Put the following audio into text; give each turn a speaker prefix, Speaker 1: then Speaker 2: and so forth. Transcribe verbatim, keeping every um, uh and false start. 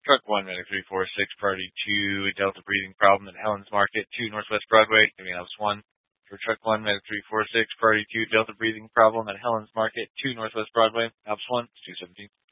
Speaker 1: Truck one, Medic three four six, Priority two, Delta breathing problem at Helens Market, two Northwest Broadway, giving Alps one. For Truck one, Medic three four six, Priority two, Delta breathing problem at Helens Market, two Northwest Broadway, Alps one, two seventeen.